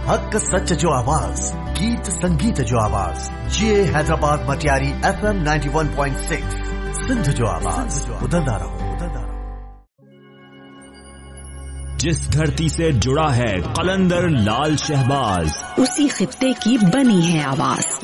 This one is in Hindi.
हक सच जो आवाज, गीत संगीत जो आवाज, ये हैदराबाद मटियारी FM 91.6 सिंध जो आवाज, बदलता रहो। जिस धरती से जुड़ा है कलंदर लाल शहबाज, उसी खित्ते की बनी है आवाज।